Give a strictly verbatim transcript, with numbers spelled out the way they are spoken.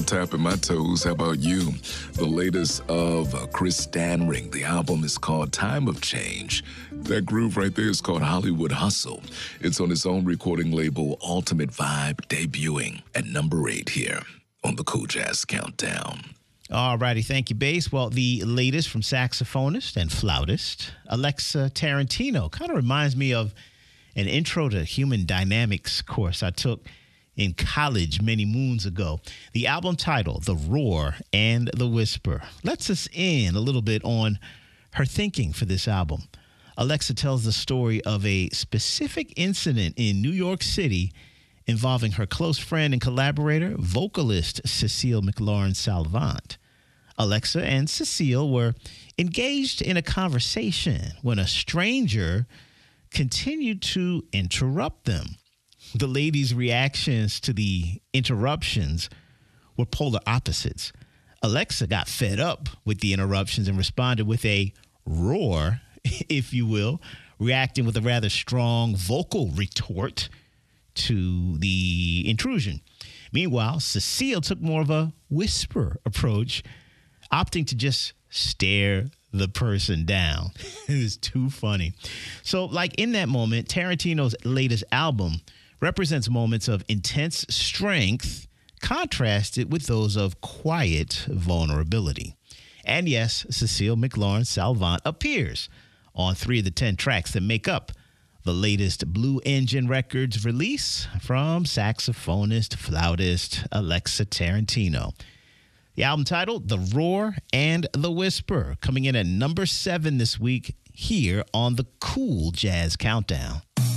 tapping my toes. How about you? The latest of uh, Chris Stanring. The album is called Time of Change. That groove right there is called Hollywood Hustle. It's on his own recording label, Ultimate Vibe, debuting at number eight here on the Cool Jazz Countdown. All righty. Thank you, Bass. Well, the latest from saxophonist and flautist Alexa Tarantino kind of reminds me of an intro to human dynamics course I took in college many moons ago. The album title, The Roar and the Whisper, lets us in a little bit on her thinking for this album. Alexa tells the story of a specific incident in New York City involving her close friend and collaborator, vocalist Cecile McLaurin-Salvant. Alexa and Cecile were engaged in a conversation when a stranger continued to interrupt them. The ladies' reactions to the interruptions were polar opposites. Alexa got fed up with the interruptions and responded with a roar, if you will, reacting with a rather strong vocal retort to the intrusion. Meanwhile, Cecile took more of a whisper approach, opting to just stare the person down. It is too funny. So, like in that moment, Tarantino's latest album represents moments of intense strength contrasted with those of quiet vulnerability. And yes, Cecile McLaurin-Salvant appears on three of the ten tracks that make up the latest Blue Engine Records release from saxophonist, flautist Alexa Tarantino. The album titled The Roar and the Whisper, coming in at number seven this week here on the Cool Jazz Countdown.